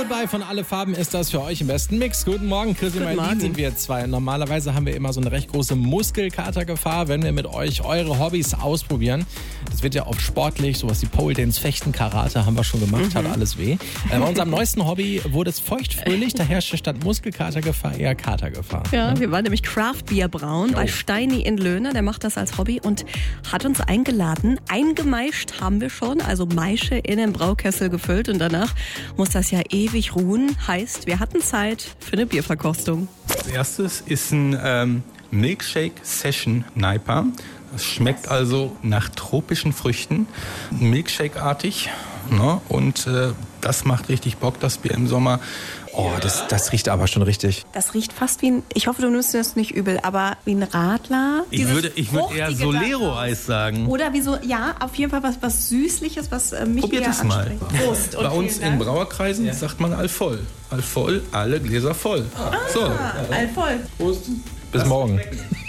Alibi von Alle Farben ist das für euch im besten Mix. Guten Morgen, Chrissy und Marlene sind wir zwei. Normalerweise haben wir immer so eine recht große Muskelkatergefahr, wenn wir mit euch eure Hobbys ausprobieren. Das wird ja oft sportlich, sowas wie Pole Dance, Fechten, Karate haben wir schon gemacht, hat alles weh. Bei unserem neuesten Hobby wurde es feuchtfröhlich, da herrschte statt Muskelkatergefahr eher Katergefahr. Ja, wir waren nämlich Craft-Bier brauen bei Steini in Löhne, der macht das als Hobby und hat uns eingeladen. Eingemeischt haben wir schon, also Maische in den Braukessel gefüllt und danach muss das ja ewig ruhen. Heißt, wir hatten Zeit für eine Bierverkostung. Als erstes ist ein Milkshake Session Naipa. Das schmeckt also nach tropischen Früchten, Milkshake-artig, ne? Und das macht richtig Bock, das Bier im Sommer. Oh, das riecht aber schon richtig. Das riecht fast wie ein, ich hoffe, du nimmst das nicht übel, aber wie ein Radler. Ich würde eher Solero-Eis sagen. Oder wie so, ja, auf jeden Fall was Süßliches, was mich Probiert eher es mal. anspricht. Prost. Bei uns in Brauerkreisen sagt man allvoll. Allvoll, alle Gläser voll. So. Allvoll. Prost. Bis morgen.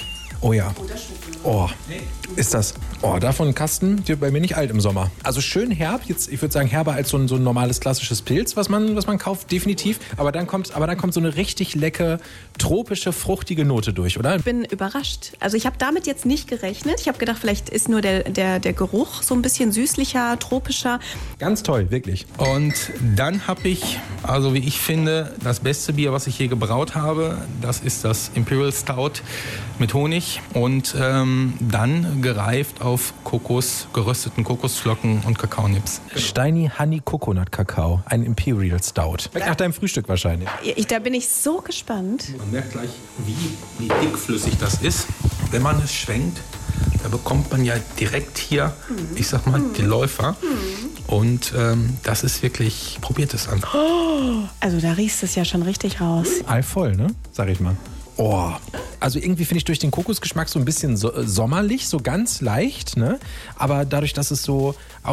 Oh ja. Oh, ist das. Oh, davon ein Kasten, wird bei mir nicht alt im Sommer. Also schön herb, jetzt, ich würde sagen herber als so ein normales klassisches Pilz, was man kauft, definitiv. Aber dann kommt so eine richtig leckere, tropische, fruchtige Note durch, oder? Ich bin überrascht. Also ich habe damit jetzt nicht gerechnet. Ich habe gedacht, vielleicht ist nur der Geruch so ein bisschen süßlicher, tropischer. Ganz toll, wirklich. Und dann habe ich, also wie ich finde, das beste Bier, was ich je gebraut habe. Das ist das Imperial Stout mit Honig und dann gereift auf gerösteten Kokosflocken und Kakaonips. Steini Honey Coconut Kakao, ein Imperial Stout. Schmeckt nach deinem Frühstück wahrscheinlich. Da bin ich so gespannt. Man merkt gleich, wie dickflüssig das ist. Wenn man es schwenkt, da bekommt man ja direkt hier, ich sag mal, die Läufer. Und das ist wirklich, probiert es an. Also da riechst es ja schon richtig raus. Allvoll, ne? Sag ich mal. Oh, also irgendwie finde ich durch den Kokosgeschmack so ein bisschen sommerlich, so ganz leicht, ne? Aber dadurch, dass es so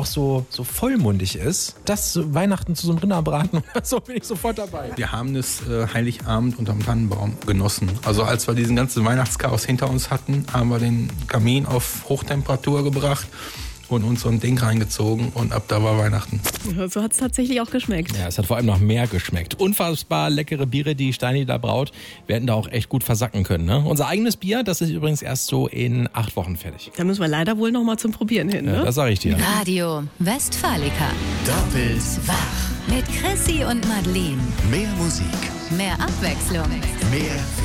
vollmundig ist, das Weihnachten zu so einem Rinderbraten oder so, bin ich sofort dabei. Wir haben es Heiligabend unterm Tannenbaum genossen. Also als wir diesen ganzen Weihnachtschaos hinter uns hatten, haben wir den Kamin auf Hochtemperatur gebracht und uns so ein Ding reingezogen und ab da war Weihnachten. So hat es tatsächlich auch geschmeckt. Ja, es hat vor allem noch mehr geschmeckt. Unfassbar leckere Biere, die Steini da braut, werden da auch echt gut versacken können. Ne? Unser eigenes Bier, das ist übrigens erst so in 8 Wochen fertig. Da müssen wir leider wohl noch mal zum Probieren hin, ne? Ja, das sage ich dir. Radio Westfalica. Doppelt wach. Mit Chrissy und Madeleine. Mehr Musik. Mehr Abwechslung. Mehr